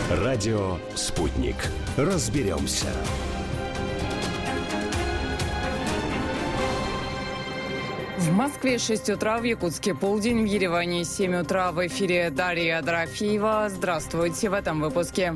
Радио «Спутник». Разберемся. В Москве 6 утра, в Якутске полдень, в Ереване 7 утра. В эфире Дарья Дорофеева. Здравствуйте в этом выпуске.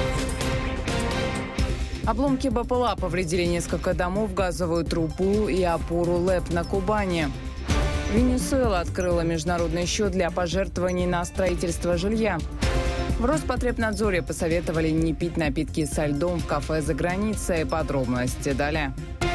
Обломки БПЛА повредили несколько домов, газовую трубу и опору ЛЭП на Кубани. Венесуэла открыла международный счет для пожертвований на строительство жилья. В Роспотребнадзоре посоветовали не пить напитки со льдом в кафе за границей. Подробности далее.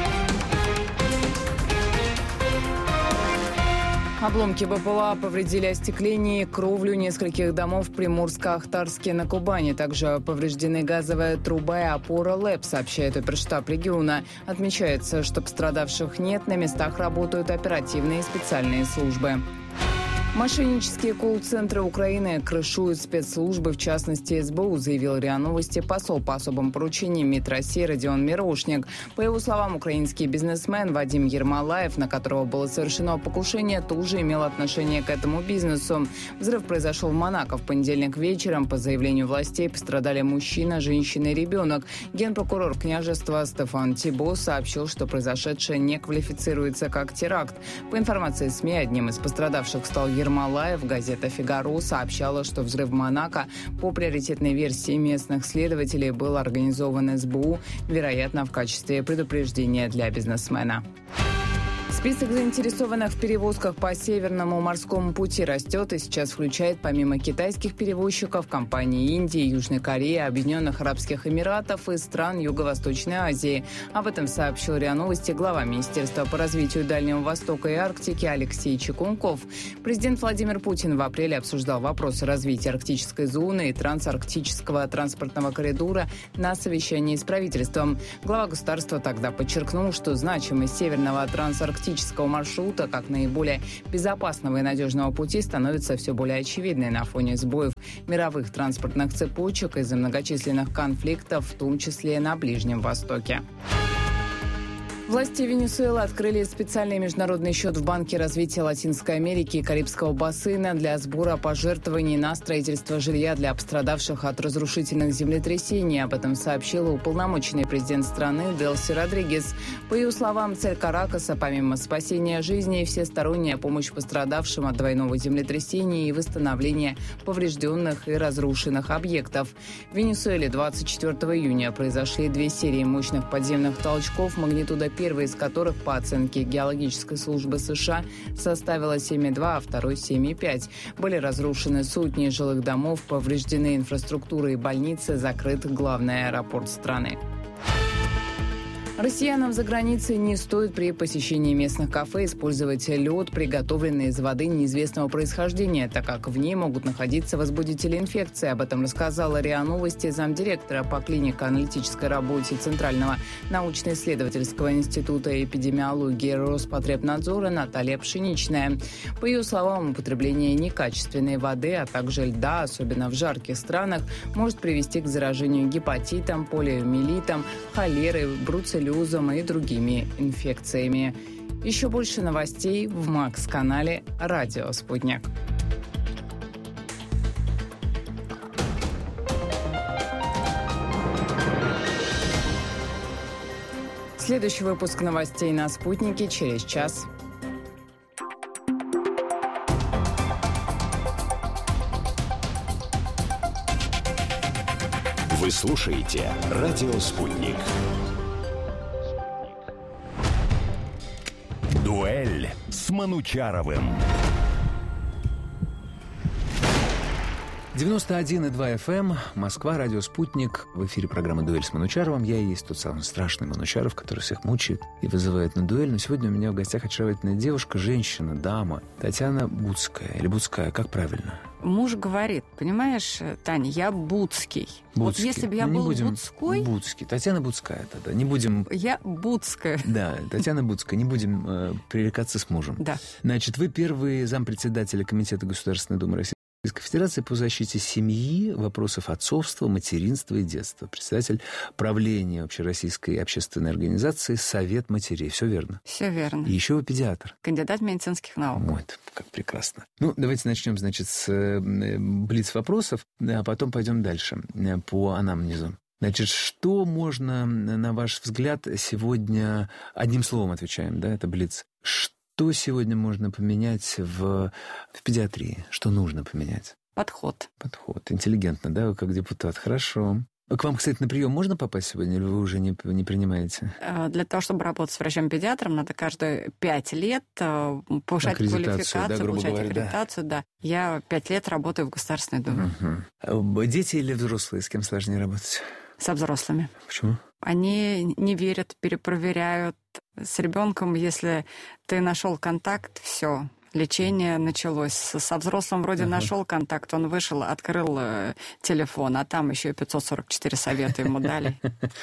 Обломки БПЛА повредили остекление и кровлю нескольких домов в Приморско-Ахтарске на Кубани. Также повреждены газовая труба и опора ЛЭП, сообщает оперштаб региона. Отмечается, что пострадавших нет, на местах работают оперативные и специальные службы. Мошеннические колл-центры Украины крышуют спецслужбы, в частности СБУ, заявил РИА Новости посол по особым поручениям МИД России Родион Мирошник. По его словам, украинский бизнесмен Вадим Ермолаев, на которого было совершено покушение, тоже имел отношение к этому бизнесу. Взрыв произошел в Монако в понедельник вечером. По заявлению властей пострадали мужчина, женщина и ребенок. Генпрокурор княжества Стефан Тибо сообщил, что произошедшее не квалифицируется как теракт. По информации СМИ, одним из пострадавших стал Ермолаев. Газета «Фигаро» сообщала, что взрыв в Монако по приоритетной версии местных следователей был организован СБУ, вероятно, в качестве предупреждения для бизнесмена. Список заинтересованных в перевозках по Северному морскому пути растет и сейчас включает помимо китайских перевозчиков компании Индии, Южной Кореи, Объединенных Арабских Эмиратов и стран Юго-Восточной Азии. Об этом сообщил РИА Новости глава Министерства по развитию Дальнего Востока и Арктики Алексей Чекунков. Президент Владимир Путин в апреле обсуждал вопросы развития арктической зоны и трансарктического транспортного коридора на совещании с правительством. Глава государства тогда подчеркнул, что значимость северного трансарктического маршрута как наиболее безопасного и надежного пути становится все более очевидной на фоне сбоев мировых транспортных цепочек из-за многочисленных конфликтов, в том числе на Ближнем Востоке. Власти Венесуэлы открыли специальный международный счет в Банке развития Латинской Америки и Карибского бассейна для сбора пожертвований на строительство жилья для пострадавших от разрушительных землетрясений. Об этом сообщила уполномоченный президент страны Делси Родригес. По ее словам, цель Каракаса, помимо спасения жизни, всесторонняя помощь пострадавшим от двойного землетрясения и восстановления поврежденных и разрушенных объектов. В Венесуэле 24 июня произошли 2 серии мощных подземных толчков, магнитуда первый из которых, по оценке геологической службы США, составила 7,2, а второй 7,5. Были разрушены сотни жилых домов, повреждены инфраструктура и больницы, закрыт главный аэропорт страны. Россиянам за границей не стоит при посещении местных кафе использовать лед, приготовленный из воды неизвестного происхождения, так как в ней могут находиться возбудители инфекции. Об этом рассказала РИА Новости замдиректора по клинико-аналитической работе Центрального научно-исследовательского института эпидемиологии Роспотребнадзора Наталья Пшеничная. По ее словам, употребление некачественной воды, а также льда, особенно в жарких странах, может привести к заражению гепатитом, полиомиелитом, холерой, бруцеллезом и другими инфекциями. Еще больше новостей в МАКС-канале «Радио Спутник». Следующий выпуск новостей на «Спутнике» через час. Вы слушаете «Радио Спутник». Дуэль с Манучаровым. 91,2 FM, Москва, радио «Спутник». В эфире программа «Дуэль с Манучаровым». Я и есть тот самый страшный Манучаров, который всех мучает и вызывает на дуэль. Но сегодня у меня в гостях очаровательная девушка, женщина, дама, Татьяна Буцкая. Или Буцкая, как правильно? Муж говорит, понимаешь, Таня, я Буцкий. Вот если бы я был Буцкой... Буцкий. Татьяна Буцкая тогда. Не будем... Я Буцкая. Да, Татьяна Буцкая. Не будем пререкаться с мужем. Да. Значит, вы первый зампредседателя Комитета Государственной Думы России. Российской Федерации по защите семьи, вопросов отцовства, материнства и детства. Председатель правления общероссийской общественной организации «Совет матерей». Все верно? Все верно. И еще вы педиатр. Кандидат медицинских наук. Вот, как прекрасно. Ну, давайте начнем, значит, с блиц-вопросов, а потом пойдем дальше по анамнезу. Значит, что можно, на ваш взгляд, сегодня... Одним словом отвечаем, да, это блиц. Что сегодня можно поменять в педиатрии? Что нужно поменять? Подход. Интеллигентно, да, вы как депутат. Хорошо. К вам, кстати, на прием можно попасть сегодня, или вы уже не принимаете? Для того, чтобы работать с врачом-педиатром, надо каждые 5 лет повышать квалификацию, получать аккредитацию. Да. Я 5 лет работаю в Государственной Думе. Угу. Дети или взрослые? С кем сложнее работать? Со взрослыми. Почему? Они не верят, перепроверяют. С ребенком, если ты нашел контакт, все, лечение началось. Со взрослым вроде нашел контакт, он вышел, открыл телефон, а там еще 544 совета ему дали.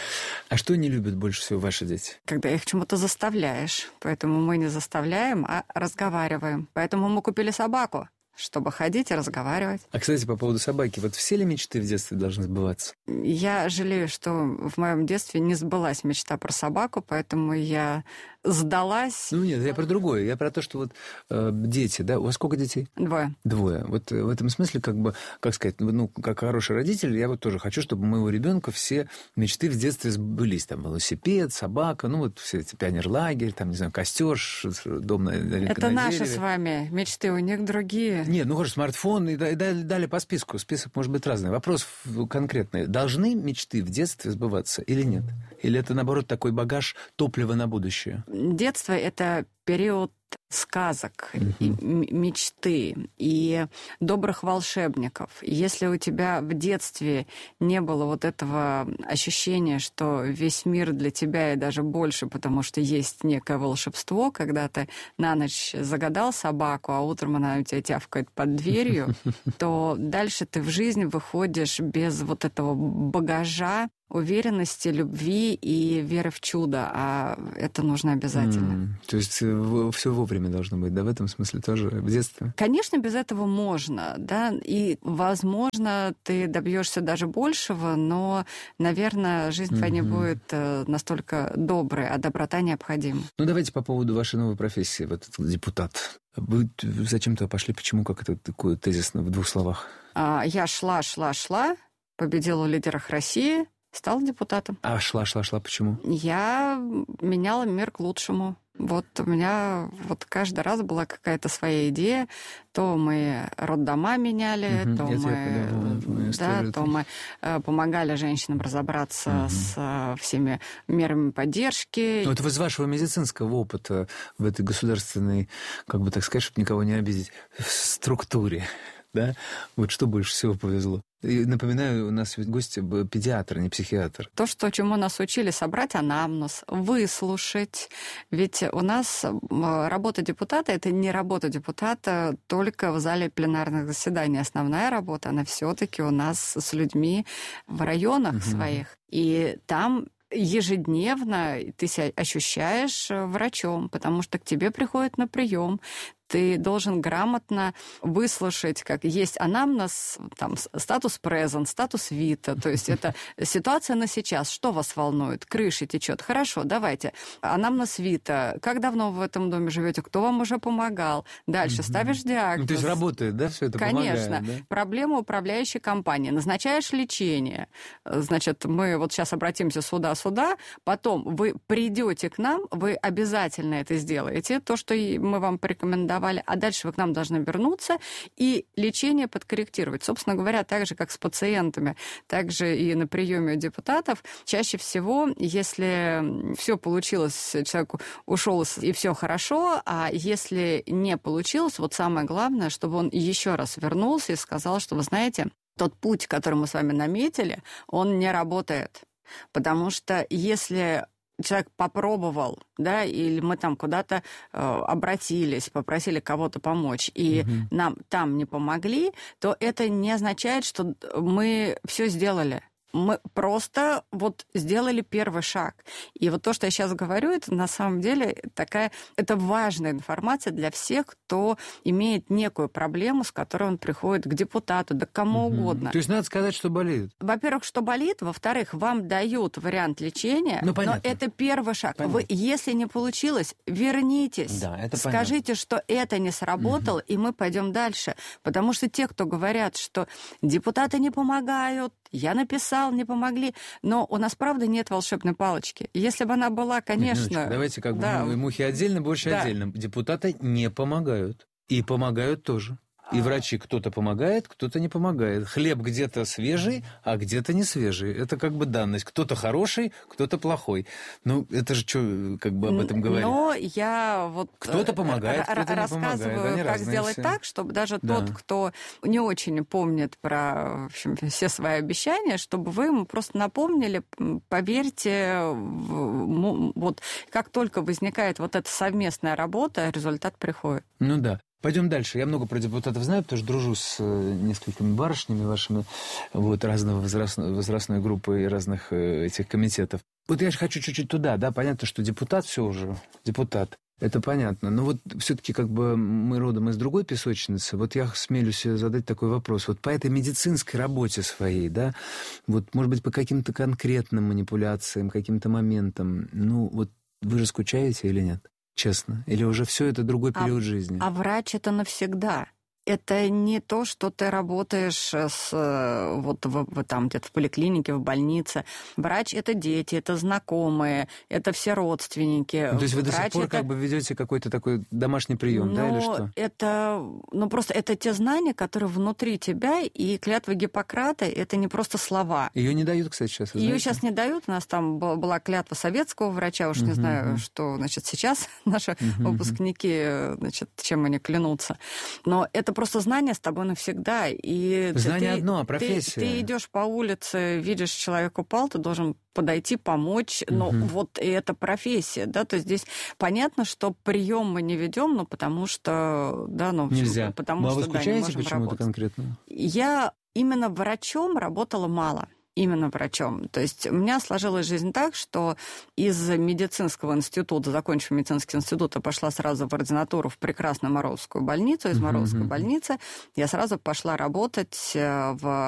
А что не любят больше всего ваши дети? Когда их чему-то заставляешь. Поэтому мы не заставляем, а разговариваем. Поэтому мы купили собаку, чтобы ходить и разговаривать. А, кстати, по поводу собаки. Вот все ли мечты в детстве должны сбываться? Я жалею, что в моем детстве не сбылась мечта про собаку, поэтому я сдалась. Ну нет, я про другое. Я про то, что вот дети, да? У вас сколько детей? 2. Вот в этом смысле, как сказать, как хороший родитель, я вот тоже хочу, чтобы у моего ребенка все мечты в детстве сбылись. Там велосипед, собака, все эти пионерлагерь, там, не знаю, костер, дом на дереве. Это наши с вами мечты, у них другие. Нет, хорошо, смартфон, и дали по списку. Список может быть разный. Вопрос конкретный. Должны мечты в детстве сбываться или нет? Или это, наоборот, такой багаж топлива на будущее? Детство – это период сказок, и мечты и добрых волшебников. Если у тебя в детстве не было вот этого ощущения, что весь мир для тебя и даже больше, потому что есть некое волшебство, когда ты на ночь загадал собаку, а утром она у тебя тявкает под дверью, то дальше ты в жизнь выходишь без вот этого багажа уверенности, любви и веры в чудо, а это нужно обязательно. То есть все вовремя должно быть, да, в этом смысле тоже в детстве? Конечно, без этого можно, да, и, возможно, ты добьешься даже большего, но, наверное, жизнь твоя не будет настолько доброй, а доброта необходима. Ну, давайте по поводу вашей новой профессии, вот этот депутат. Вы зачем туда пошли? Почему? Как это такое тезисно в 2 словах? Я шла, победила в лидерах России, стала депутатом. А шла, почему? Я меняла мир к лучшему. Вот у меня каждый раз была какая-то своя идея. То мы роддома меняли, то мы помогали женщинам разобраться с всеми мерами поддержки. Ну, это вы из вашего медицинского опыта в этой государственной, как бы так сказать, чтобы никого не обидеть, структуре. Да? Вот что больше всего повезло? И напоминаю, у нас ведь гости педиатр, не психиатр. То, чему нас учили, собрать анамнез, выслушать. Ведь у нас работа депутата – это не работа депутата только в зале пленарных заседаний. Основная работа, она все-таки у нас с людьми в районах своих. И там ежедневно ты себя ощущаешь врачом, потому что к тебе приходят на прием. Ты должен грамотно выслушать, как есть анамнез, там, статус present, статус vita, то есть это ситуация на сейчас, что вас волнует, крыша течет, хорошо, давайте, анамнез vita, как давно вы в этом доме живете, кто вам уже помогал, дальше ставишь диагноз. То есть работает, да, все это Конечно. Помогает, да? Проблема управляющей компании, назначаешь лечение, значит, мы вот сейчас обратимся сюда, потом вы придете к нам, вы обязательно это сделаете, то, что мы вам порекомендовали, а дальше вы к нам должны вернуться и лечение подкорректировать. Собственно говоря, так же, как с пациентами, так же и на приеме у депутатов. Чаще всего, если все получилось, человек ушел и все хорошо, а если не получилось, вот самое главное, чтобы он еще раз вернулся и сказал, что, вы знаете, тот путь, который мы с вами наметили, он не работает. Потому что если человек попробовал, да, или мы там куда-то обратились, попросили кого-то помочь, и нам там не помогли, то это не означает, что мы все сделали. Мы просто вот сделали первый шаг. И вот то, что я сейчас говорю, это на самом деле это важная информация для всех, кто имеет некую проблему, с которой он приходит к депутату, да к кому угодно. То есть надо сказать, что болит. Во-первых, что болит. Во-вторых, вам дают вариант лечения. Но это первый шаг. Вы, если не получилось, вернитесь. Да, это скажите, что это не сработало, и мы пойдем дальше. Потому что те, кто говорят, что депутаты не помогают, я написал, не помогли. Но у нас, правда, нет волшебной палочки. Если бы она была, конечно... Давайте мухи отдельно, больше отдельно. Депутаты не помогают. И помогают тоже. И врачи кто-то помогает, кто-то не помогает. Хлеб где-то свежий, а где-то не свежий. Это как бы данность. Кто-то хороший, кто-то плохой. Ну, это же что, как бы об этом говорить? Но я вот... Кто-то помогает, кто-то не помогает. Рассказываю, как сделать так, чтобы даже тот, кто не очень помнит про, в общем, все свои обещания, чтобы вы ему просто напомнили, поверьте, вот как только возникает вот эта совместная работа, результат приходит. Ну да. Пойдем дальше. Я много про депутатов знаю, потому что дружу с несколькими барышнями вашими, вот, разного возрастной группы и разных этих комитетов. Вот я же хочу чуть-чуть туда, да, понятно, что депутат все уже, депутат. Это понятно. Но вот все-таки как бы мы родом из другой песочницы. Вот я смелюсь задать такой вопрос. Вот по этой медицинской работе своей, да, вот, может быть, по каким-то конкретным манипуляциям, каким-то моментам, ну, вот вы же скучаете или нет? Честно? Или уже все это другой период жизни? А врач это навсегда. Это не то, что ты работаешь там где-то в поликлинике, в больнице. Врач – это дети, это знакомые, это все родственники. То есть вы до сих пор как бы ведете какой-то такой домашний прием, да, или что? Просто это те знания, которые внутри тебя, и клятва Гиппократа – это не просто слова. Ее не дают, кстати, сейчас. Ее сейчас не дают. У нас там была клятва советского врача, уж не знаю, что, значит, сейчас наши выпускники, значит, чем они клянутся. Но это просто знание с тобой навсегда. И знание одно, а профессия. Ты идешь по улице, видишь, человек упал, ты должен подойти, помочь. Но вот и это профессия, да, то есть здесь понятно, что прием мы не ведем, но потому что, да, ну, нельзя. Потому что, вы скучаете не можем почему-то работать. конкретно? Я именно врачом работала мало. Именно врачом. То есть у меня сложилась жизнь так, что из медицинского института, закончив медицинский институт, я пошла сразу в ординатуру в прекрасную Морозовскую больницу. Из Морозовской больницы я сразу пошла работать в